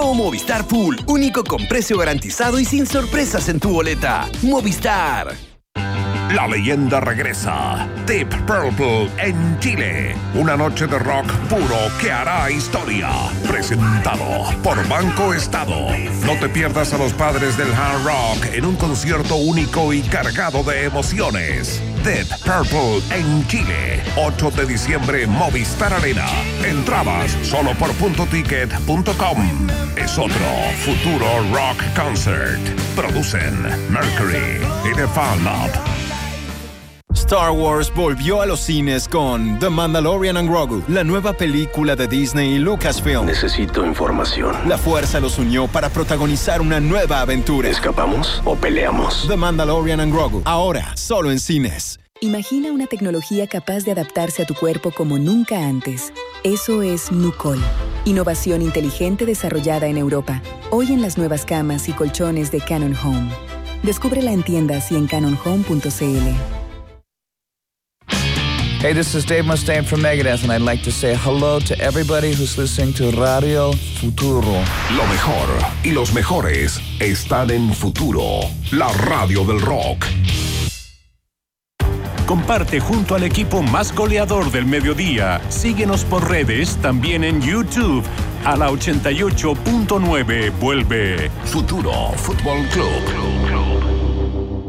Nuevo Movistar Pool, único con precio garantizado y sin sorpresas en tu boleta. Movistar. La leyenda regresa. Deep Purple en Chile. Una noche de rock puro que hará historia. Presentado por Banco Estado. No te pierdas a los padres del hard rock en un concierto único y cargado de emociones. Deep Purple en Chile. 8 de diciembre, Movistar Arena. Entradas solo por puntoticket.com. Es otro futuro rock concert. Producen Mercury y The Fan Lab. Star Wars volvió a los cines con The Mandalorian and Grogu, la nueva película de Disney y Lucasfilm. Necesito información. La fuerza los unió para protagonizar una nueva aventura. ¿Escapamos o peleamos? The Mandalorian and Grogu, ahora solo en cines. Imagina una tecnología capaz de adaptarse a tu cuerpo como nunca antes. Eso es Nucol. Innovación inteligente desarrollada en Europa. Hoy en las nuevas camas y colchones de Canon Home. Descúbrela en tiendas y en canonhome.cl. Hey, this is Dave Mustaine from Megadeth, and I'd like to say hello to everybody who's listening to Radio Futuro. Lo mejor y los mejores están en Futuro, la radio del rock. Comparte junto al equipo más goleador del mediodía. Síguenos por redes, también en YouTube. A la 88.9 vuelve Futuro Fútbol Club.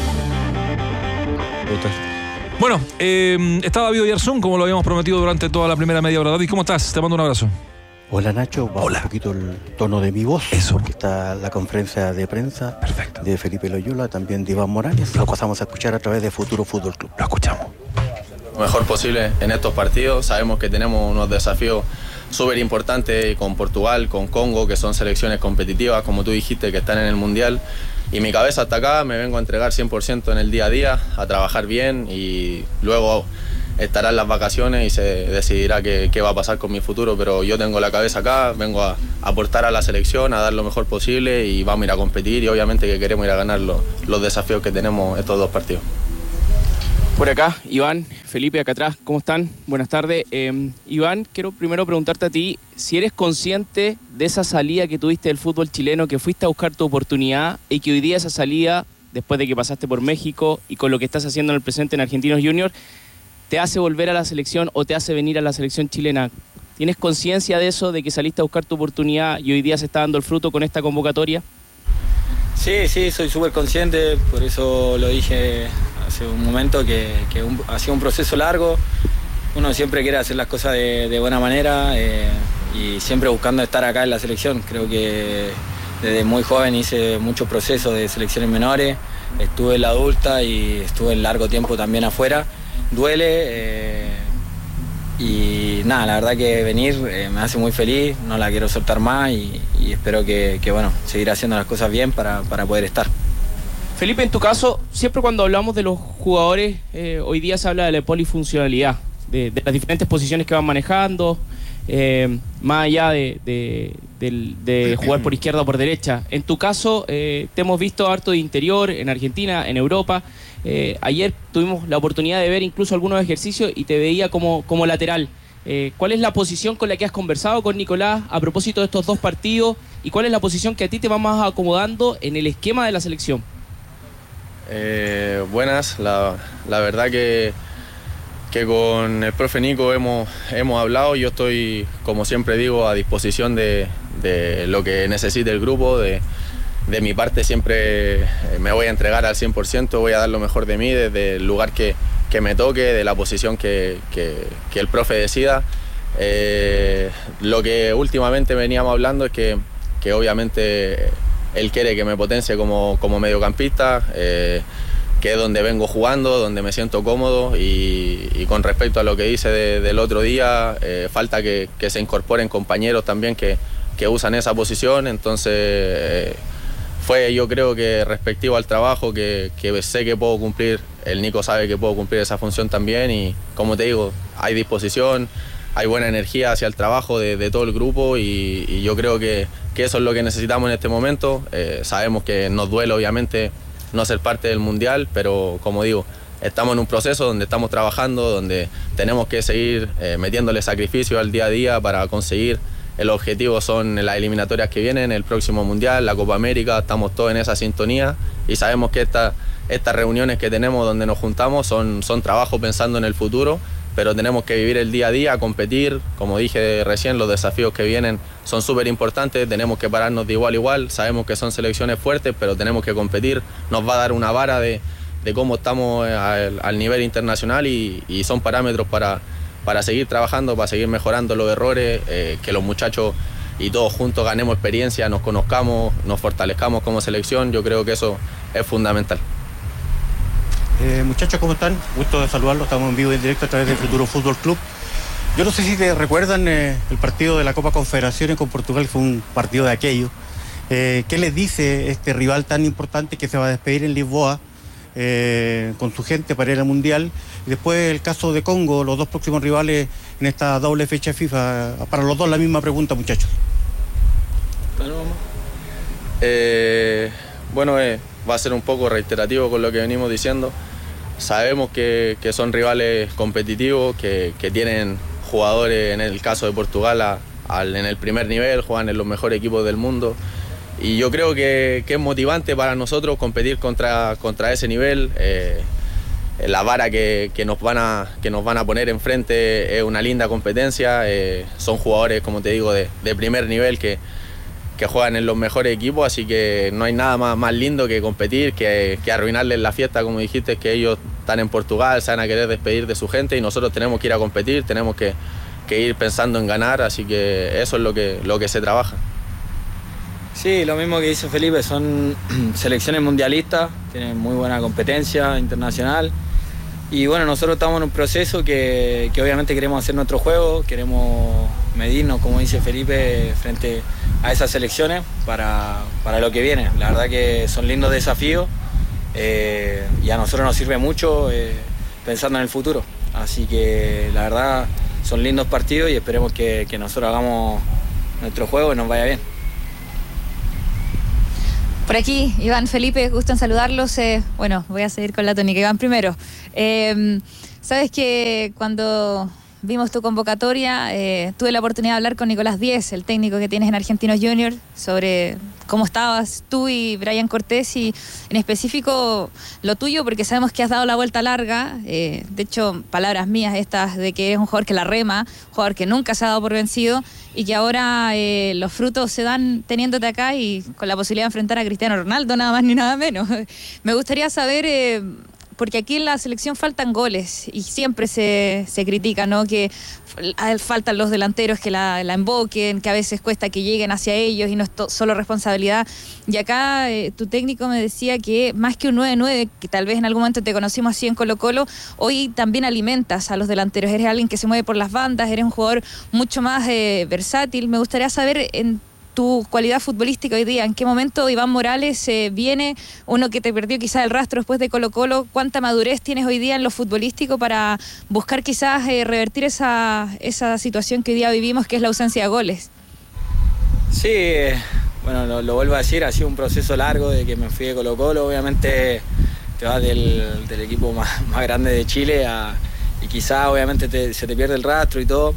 Bueno, está David Oyarzún, como lo habíamos prometido durante toda la primera media hora. David, ¿cómo estás? Te mando un abrazo. Hola Nacho, baja un poquito el tono de mi voz. Eso. Porque está la conferencia de prensa. Perfecto. De Felipe Loyola, también de Iván Morales. Lo pasamos a escuchar a través de Futuro Fútbol Club. Lo escuchamos. Lo mejor posible en estos partidos. Sabemos que tenemos unos desafíos súper importantes con Portugal, con Congo, que son selecciones competitivas, como tú dijiste, que están en el Mundial. Y mi cabeza hasta acá, me vengo a entregar 100% en el día a día, a trabajar bien, y luego estarán las vacaciones y se decidirá qué va a pasar con mi futuro, pero yo tengo la cabeza acá, vengo a aportar a la selección, a dar lo mejor posible, y vamos a ir a competir, y obviamente que queremos ir a ganar los desafíos que tenemos estos dos partidos. Por acá, Iván, Felipe, acá atrás, ¿cómo están? Buenas tardes. Iván, quiero primero preguntarte a ti si eres consciente de esa salida que tuviste del fútbol chileno, que fuiste a buscar tu oportunidad y que hoy día esa salida, después de que pasaste por México y con lo que estás haciendo en el presente en Argentinos Juniors, te hace volver a la selección o te hace venir a la selección chilena. ¿Tienes conciencia de eso, de que saliste a buscar tu oportunidad y hoy día se está dando el fruto con esta convocatoria? Sí, soy súper consciente, por eso lo dije hace un momento, que ha sido un proceso largo. Uno siempre quiere hacer las cosas de buena manera y siempre buscando estar acá en la selección. Creo que desde muy joven hice muchos procesos de selecciones menores, estuve en la adulta y estuve en largo tiempo también afuera. Duele y nada, la verdad que venir me hace muy feliz, no la quiero soltar más y espero que bueno, seguir haciendo las cosas bien para poder estar. Felipe, en tu caso, siempre cuando hablamos de los jugadores, hoy día se habla de la polifuncionalidad, de las diferentes posiciones que van manejando, más allá de jugar por izquierda o por derecha. En tu caso, te hemos visto harto de interior, en Argentina, en Europa. Ayer tuvimos la oportunidad de ver incluso algunos ejercicios y te veía como lateral. ¿Cuál es la posición con la que has conversado con Nicolás a propósito de estos dos partidos? ¿Y cuál es la posición que a ti te va más acomodando en el esquema de la selección? Buenas, la verdad que con el profe Nico hemos hablado. Yo estoy, como siempre digo, a disposición de lo que necesite el grupo. De mi parte siempre me voy a entregar al 100%, voy a dar lo mejor de mí desde el lugar que me toque, de la posición que el profe decida. Lo que últimamente veníamos hablando es que obviamente él quiere que me potencie como mediocampista, que es donde vengo jugando, donde me siento cómodo, y con respecto a lo que hice del otro día, falta que se incorporen compañeros también que usan esa posición. Entonces fue, yo creo que respectivo al trabajo que sé que puedo cumplir, el Nico sabe que puedo cumplir esa función también, y como te digo, hay disposición, hay buena energía hacia el trabajo de todo el grupo, y yo creo que eso es lo que necesitamos en este momento. Sabemos que nos duele obviamente no ser parte del Mundial, pero como digo, estamos en un proceso donde estamos trabajando, donde tenemos que seguir metiéndole sacrificio al día a día para conseguir el objetivo son las eliminatorias que vienen, el próximo Mundial, la Copa América, estamos todos en esa sintonía y sabemos que estas reuniones que tenemos donde nos juntamos son trabajo pensando en el futuro, pero tenemos que vivir el día a día, competir, como dije recién, los desafíos que vienen son súper importantes, tenemos que pararnos de igual a igual, sabemos que son selecciones fuertes, pero tenemos que competir, nos va a dar una vara de cómo estamos al nivel internacional y son parámetros para seguir trabajando, para seguir mejorando los errores, que los muchachos y todos juntos ganemos experiencia, nos conozcamos, nos fortalezcamos como selección, yo creo que eso es fundamental. Muchachos, ¿cómo están? Gusto de saludarlos, estamos en vivo y en directo a través del Futuro Fútbol Club. Yo no sé si te recuerdan el partido de la Copa Confederaciones con Portugal, fue un partido de aquello. ¿Qué les dice este rival tan importante que se va a despedir en Lisboa con su gente para ir al Mundial? Y después el caso de Congo, los dos próximos rivales en esta doble fecha FIFA. Para los dos la misma pregunta, muchachos. Bueno, va a ser un poco reiterativo con lo que venimos diciendo. Sabemos que son rivales competitivos, que tienen jugadores, en el caso de Portugal, en el primer nivel, juegan en los mejores equipos del mundo. Y yo creo que es motivante para nosotros competir contra ese nivel. La vara que nos van a poner enfrente es una linda competencia. Son jugadores, como te digo, de primer nivel que juegan en los mejores equipos, así que no hay nada más lindo que competir, que arruinarles la fiesta, como dijiste, que ellos están en Portugal, se van a querer despedir de su gente y nosotros tenemos que ir a competir, tenemos que ir pensando en ganar, así que eso es lo que se trabaja. Sí, lo mismo que dice Felipe, son selecciones mundialistas, tienen muy buena competencia internacional y bueno, nosotros estamos en un proceso que obviamente queremos hacer nuestro juego, queremos medirnos, como dice Felipe, frente a esas selecciones para lo que viene. La verdad que son lindos desafíos y a nosotros nos sirve mucho pensando en el futuro, así que la verdad son lindos partidos y esperemos que nosotros hagamos nuestro juego y nos vaya bien. Por aquí, Iván, Felipe, gusto en saludarlos. Bueno, voy a seguir con la tónica. Iván, primero, sabes que cuando vimos tu convocatoria, tuve la oportunidad de hablar con Nicolás Díez, el técnico que tienes en Argentinos Juniors, sobre cómo estabas tú y Brian Cortés y en específico lo tuyo, porque sabemos que has dado la vuelta larga, de hecho, palabras mías estas de que eres un jugador que la rema, un jugador que nunca se ha dado por vencido y que ahora los frutos se dan teniéndote acá y con la posibilidad de enfrentar a Cristiano Ronaldo, nada más ni nada menos. Me gustaría saber, porque aquí en la selección faltan goles y siempre se critica, ¿no? Que faltan los delanteros que la emboquen, que a veces cuesta que lleguen hacia ellos y no es solo responsabilidad. Y acá tu técnico me decía que más que un 9-9, que tal vez en algún momento te conocimos así en Colo-Colo, hoy también alimentas a los delanteros. Eres alguien que se mueve por las bandas, eres un jugador mucho más versátil. Me gustaría saber en tu cualidad futbolística hoy día, ¿en qué momento Iván Morales viene, uno que te perdió quizás el rastro después de Colo-Colo? ¿Cuánta madurez tienes hoy día en lo futbolístico para buscar quizás revertir esa situación que hoy día vivimos, que es la ausencia de goles? Sí, bueno, lo vuelvo a decir, ha sido un proceso largo de que me fui de Colo-Colo, obviamente te vas del equipo más grande de Chile y quizás obviamente se te pierde el rastro y todo.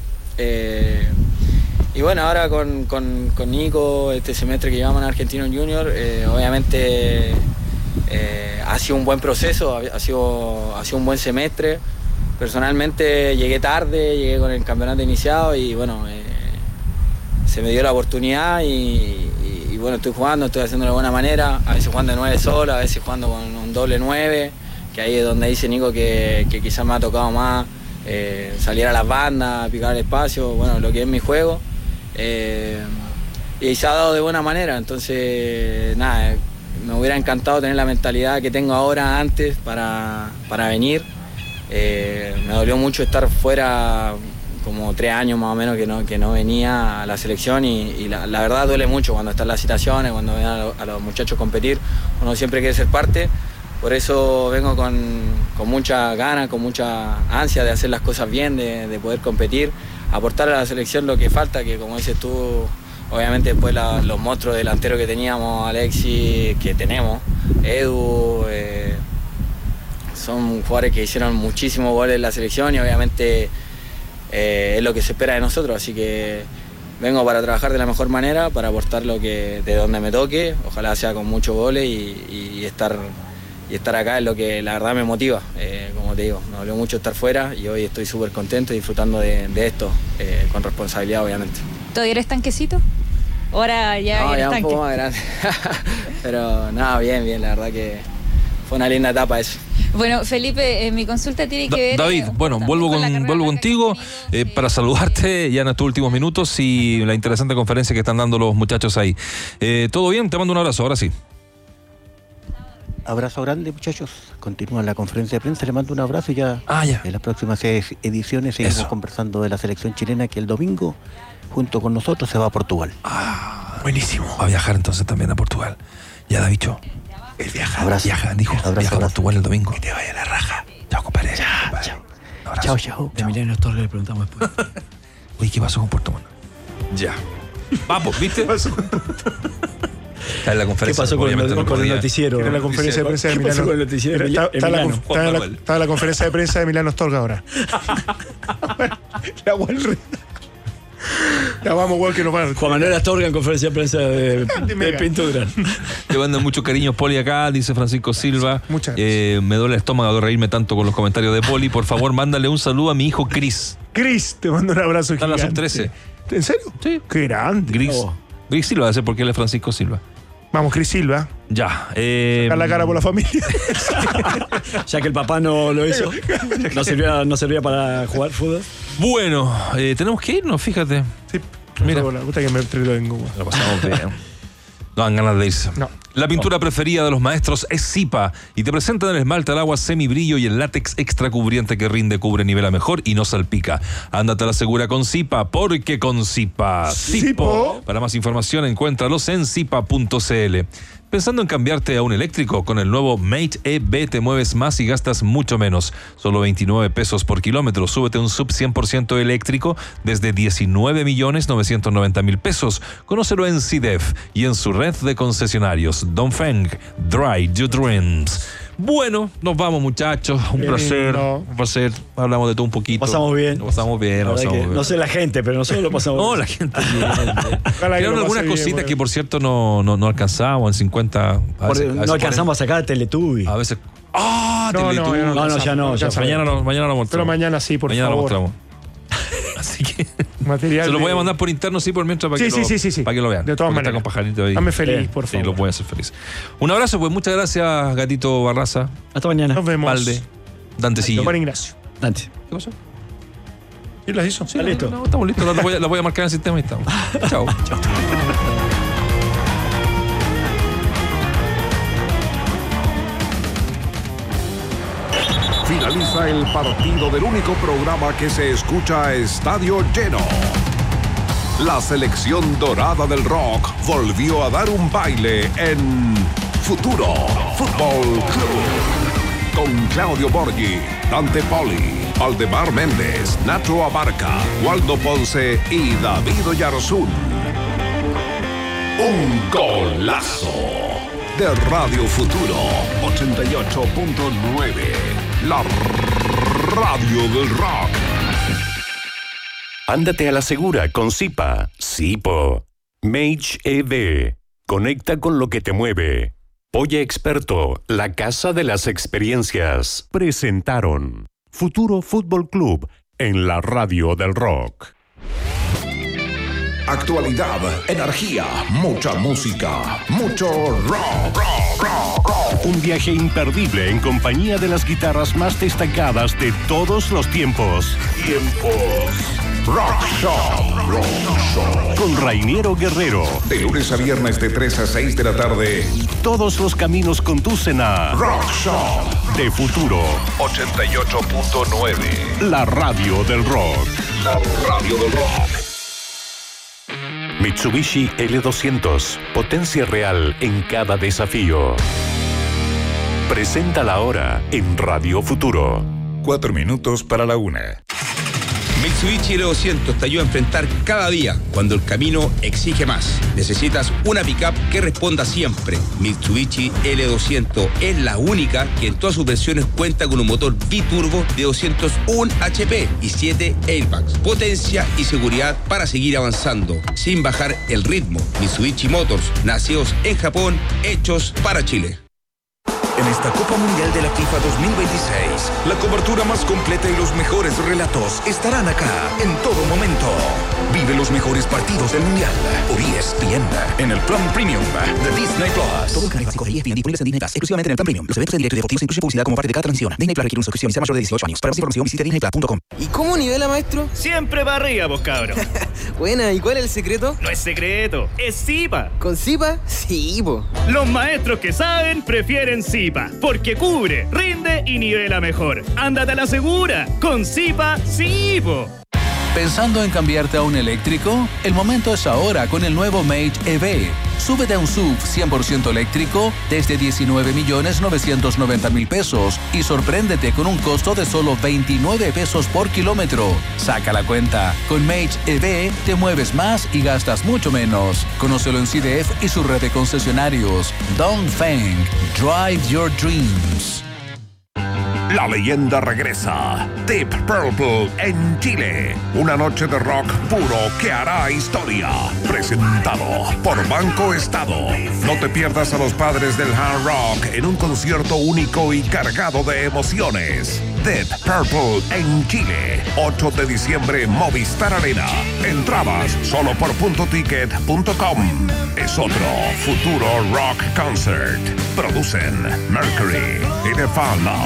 Y bueno, ahora con Nico, este semestre que llevamos en Argentinos Juniors, obviamente ha sido un buen proceso, ha sido un buen semestre. Personalmente llegué tarde, llegué con el campeonato iniciado y bueno, se me dio la oportunidad y bueno, estoy haciendo de buena manera, a veces jugando de 9 solo, a veces jugando con un doble 9, que ahí es donde dice Nico que quizás me ha tocado más salir a las bandas, picar el espacio, bueno, lo que es mi juego. Y se ha dado de buena manera, entonces nada, me hubiera encantado tener la mentalidad que tengo ahora antes para venir. Me dolió mucho estar fuera como 3 años más o menos que no venía a la selección y la verdad duele mucho cuando están las citaciones, cuando ven a los muchachos competir, uno siempre quiere ser parte. Por eso vengo con mucha ganas, con mucha ansia de hacer las cosas bien, de poder competir, aportar a la selección lo que falta, que como dices tú, obviamente después los monstruos delanteros que teníamos, Alexis, que tenemos, Edu, son jugadores que hicieron muchísimos goles en la selección y obviamente es lo que se espera de nosotros, así que vengo para trabajar de la mejor manera, para aportar de donde me toque, ojalá sea con muchos goles y estar acá es lo que la verdad me motiva. Como te digo, me dolió mucho estar fuera y hoy estoy súper contento y disfrutando de esto, con responsabilidad obviamente. ¿Todavía eres tanquecito? Ahora ya eres tanque. Un poco más grande. Pero nada, bien, la verdad que fue una linda etapa eso. Bueno, Felipe, mi consulta tiene que ver... David, bueno, vuelvo contigo para saludarte ya en estos últimos minutos y la interesante conferencia que están dando los muchachos ahí. ¿Todo bien? Te mando un abrazo, ahora sí. Abrazo grande, muchachos. Continúa la conferencia de prensa. Le mando un abrazo y ya. En las próximas ediciones seguimos conversando de la selección chilena que el domingo, junto con nosotros, se va a Portugal. Buenísimo. Va a viajar entonces también a Portugal. Ya, Davicho. Él viaja, dijo. Viaja a Portugal el domingo. Que te vaya la raja. Chao, compadre. Chao. De Emiliano Astorga le preguntamos después. Uy, ¿qué pasó con Puerto Montt? Ya. Vamos, ¿viste? Está en la conferencia. ¿Qué pasó con el noticiero? Era la conferencia de prensa de Emiliano. ¿Qué pasó con el noticiero? Está la conferencia de prensa de Emiliano Astorga ahora. Ya vamos, igual que nos van. Juan Manuel Astorga en conferencia de prensa de Pinto Durán. Te mandan muchos cariños, Poli, acá, dice Francisco Silva. Muchas gracias. Me duele el estómago de reírme tanto con los comentarios de Poli. Por favor, mándale un saludo a mi hijo Cris. Cris, te mando un abrazo gigante. Está en la sub-13. ¿En serio? Sí. Qué grande. Gris Silva, debe ser porque él es Francisco Silva. Vamos, Cris Silva. Ya. Sacar la cara por la familia. Ya que el papá no lo hizo. No servía para jugar fútbol. Bueno, tenemos que irnos, fíjate. Sí. Mira, la puta que me entretengo. Lo pasamos bien. No dan ganas de irse. No. La pintura preferida de los maestros es Zipa y te presentan el esmalte al agua semibrillo y el látex extra cubriente que rinde, cubre, nivela mejor y no salpica. Ándate a la segura con Zipa, porque con Zipa. Zipo. Para más información encuéntralos en zipa.cl. ¿Pensando en cambiarte a un eléctrico? Con el nuevo Mate EV te mueves más y gastas mucho menos. Solo 29 pesos por kilómetro. Súbete un sub 100% eléctrico desde 19.990.000 pesos. Conócelo en CIDEF y en su red de concesionarios. Dongfeng, Dry Your Dreams. Bueno, nos vamos, muchachos. Un placer. Hablamos de todo un poquito. Pasamos bien. Lo pasamos bien. No sé la gente, pero nosotros lo pasamos bien. No, la gente bien. Quedaron algunas cositas que, por cierto, no alcanzamos en 50. No alcanzamos a sacar a Teletubby. A veces. No, ya no. Mañana lo mostramos. Pero mañana sí, por favor. Mañana lo mostramos. Así que material se lo voy a mandar por interno, sí, por mientras, para que lo vean. De todas maneras. Está con pajarito ahí. Dame feliz, por favor. Sí, lo voy a hacer feliz. Un abrazo, pues muchas gracias, Gatito Barraza. Hasta mañana. Nos vemos. Valde, Dantecillo. Juan Ignacio. Dante. ¿Qué pasó? ¿Sí las hizo? Sí, listo. No, estamos listos. La voy a marcar en el sistema y estamos. Chao. Finaliza el partido del único programa que se escucha a estadio lleno. La selección dorada del rock volvió a dar un baile en Futuro Fútbol Club. Con Claudio Borghi, Dante Poli, Aldemar Méndez, Nacho Abarca, Waldo Ponce y David Oyarzún. Un golazo de Radio Futuro 88.9. La radio del rock. Ándate a la segura con Zipa. Zipo. Mage EV. Conecta con lo que te mueve. Polla Experto, la casa de las experiencias. Presentaron Futuro Fútbol Club en la radio del rock. Actualidad, energía, mucha música, mucho rock. Un viaje imperdible en compañía de las guitarras más destacadas de todos los tiempos. Rock Show. Con Rainiero Guerrero. De lunes a viernes de 3 a 6 de la tarde. Todos los caminos conducen a Rock Show de Futuro 88.9. La radio del rock. La radio del rock. Mitsubishi L200. Potencia real en cada desafío. Presenta la hora en Radio Futuro. 4 minutos para la 1. Mitsubishi L200 te ayuda a enfrentar cada día cuando el camino exige más. Necesitas una pickup que responda siempre. Mitsubishi L200 es la única que en todas sus versiones cuenta con un motor biturbo de 201 HP y 7 airbags. Potencia y seguridad para seguir avanzando sin bajar el ritmo. Mitsubishi Motors, nacidos en Japón, hechos para Chile. En esta Copa Mundial de la FIFA 2026, la cobertura más completa y los mejores relatos estarán acá en todo momento. Vive los mejores partidos del Mundial por ESPN en el Plan Premium de Disney Plus. Todo el canal básico de ESPN disponibles en Disney Plus, exclusivamente en el Plan Premium. Los eventos en directo y deportivos incluyen publicidad como parte de cada transmisión. Disney Plus requiere una suscripción y sea mayor de 18 años. Para más información visite disneyplus.com. ¿Y cómo nivela, maestro? Siempre para arriba, vos cabros. Buena, ¿y cuál es el secreto? No es secreto, es Zipa. ¿Con Zipa? Sí, po. Los maestros que saben prefieren Zipa, porque cubre, rinde y nivela mejor. Ándate a la segura, con Zipa, sí, po. ¿Pensando en cambiarte a un eléctrico? El momento es ahora con el nuevo Mage EV. Súbete a un SUV 100% eléctrico desde 19.990.000 pesos y sorpréndete con un costo de solo 29 pesos por kilómetro. Saca la cuenta. Con Mage EV te mueves más y gastas mucho menos. Conócelo en CDF y su red de concesionarios. Dongfeng. Drive your dreams. La leyenda regresa. Deep Purple en Chile. Una noche de rock puro que hará historia. Presentado por Banco Estado. No te pierdas a los padres del hard rock en un concierto único y cargado de emociones. Deep Purple en Chile. 8 de diciembre, Movistar Arena. Entradas solo por puntoticket.com. Es otro futuro rock concert. Producen Mercury y The Fan Lab.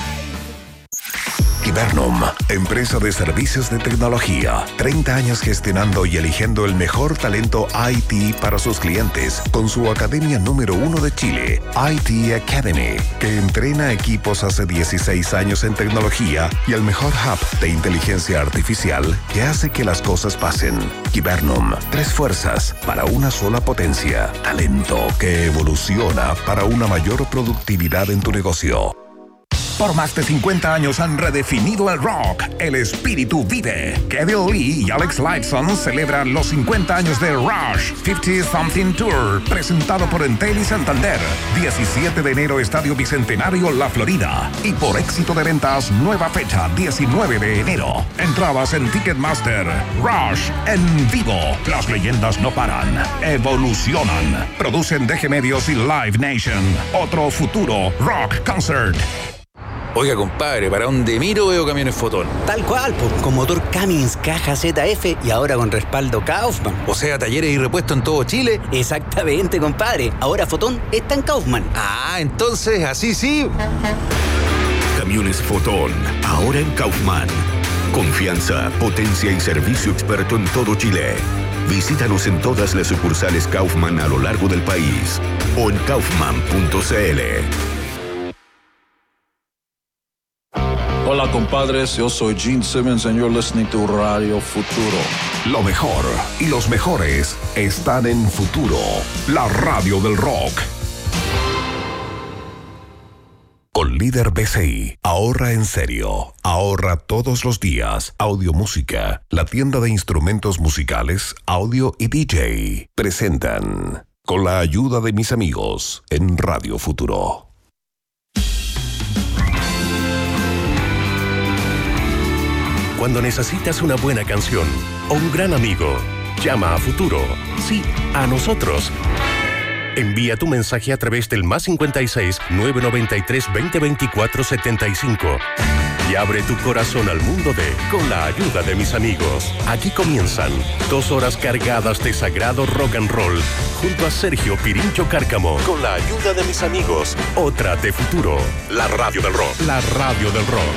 Hibernum, empresa de servicios de tecnología. 30 años gestionando y eligiendo el mejor talento IT para sus clientes con su academia número 1 de Chile, IT Academy, que entrena equipos hace 16 años en tecnología y el mejor hub de inteligencia artificial que hace que las cosas pasen. Hibernum, 3 fuerzas para una sola potencia. Talento que evoluciona para una mayor productividad en tu negocio. Por más de 50 años han redefinido el rock. El espíritu vive. Kevin Lee y Alex Lifeson celebran los 50 años de Rush 50 Something Tour, presentado por Entel y Santander. 17 de enero, Estadio Bicentenario, La Florida. Y por éxito de ventas, nueva fecha, 19 de enero. Entradas en Ticketmaster. Rush en vivo. Las leyendas no paran. Evolucionan. Producen DG Medios y Live Nation. Otro futuro rock concert. Oiga, compadre, ¿para dónde miro veo camiones Fotón? Tal cual, con motor Cummins, caja ZF y ahora con respaldo Kaufman. O sea, talleres y repuestos en todo Chile. Exactamente, compadre. Ahora Fotón está en Kaufman. Ah, entonces, así sí. Camiones Fotón, ahora en Kaufman. Confianza, potencia y servicio experto en todo Chile. Visítanos en todas las sucursales Kaufman a lo largo del país o en kaufman.cl. Hola compadres, yo soy Gene Simmons and you're listening to Radio Futuro. Lo mejor y los mejores están en Futuro, la radio del rock. Con Líder BCI, ahorra en serio, ahorra todos los días. Audio Música, la tienda de instrumentos musicales, audio y DJ, presentan Con la ayuda de mis amigos en Radio Futuro. Cuando necesitas una buena canción o un gran amigo, llama a Futuro. Sí, a nosotros. Envía tu mensaje a través del +56 993 2024 75 y abre tu corazón al mundo de Con la ayuda de mis amigos. Aquí comienzan 2 horas cargadas de sagrado rock and roll junto a Sergio Pirincho Cárcamo. Con la ayuda de mis amigos, otra de Futuro, la radio del rock. La radio del rock.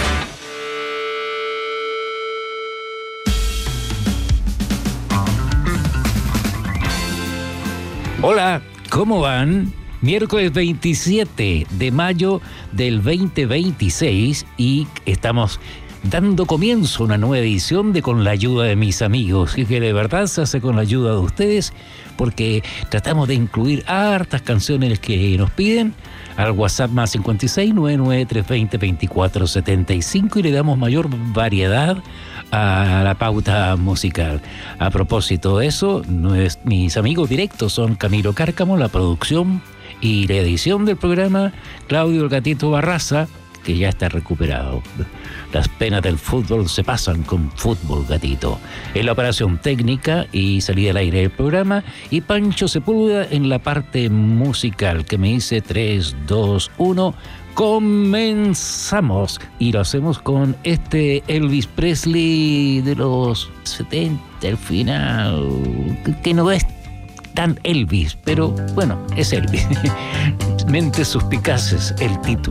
Hola, ¿cómo van? Miércoles 27 de mayo del 2026 y estamos dando comienzo a una nueva edición de Con la ayuda de mis amigos, y que de verdad se hace con la ayuda de ustedes porque tratamos de incluir hartas canciones que nos piden al WhatsApp +56 993 20 24 75 y le damos mayor variedad a la pauta musical. A propósito de eso, mis amigos directos son Camilo Cárcamo, la producción y la edición del programa, Claudio el Gatito Barraza, que ya está recuperado. Las penas del fútbol se pasan con Fútbol Gatito. En la operación técnica y salida al aire del programa, y Pancho Sepúlveda en la parte musical, que me dice 3, 2, 1... comenzamos, y lo hacemos con este Elvis Presley de los 70, al final, que no es tan Elvis, pero bueno, es Elvis. Mentes suspicaces, el título.